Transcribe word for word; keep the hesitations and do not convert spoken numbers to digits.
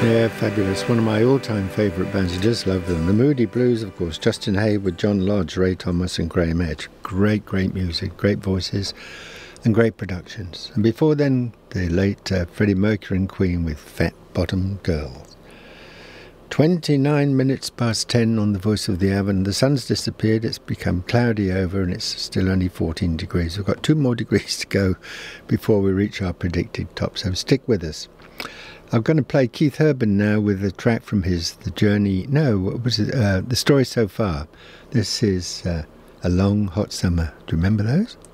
Yeah, fabulous. One of my all-time favourite bands. I just love them. The Moody Blues, of course. Justin Hayward, John Lodge, Ray Thomas and Graham Edge. Great, great music, great voices and great productions. And before then, the late uh, Freddie Mercury and Queen with Fat Bottom Girl. twenty-nine minutes past ten on the Voice of the Avon. The sun's disappeared, it's become cloudy over and it's still only fourteen degrees. We've got two more degrees to go before we reach our predicted top, so stick with us. I'm going to play Keith Urban now with a track from his The Journey, no, what was it, uh, The Story So Far. This is uh, A Long Hot Summer. Do you remember those?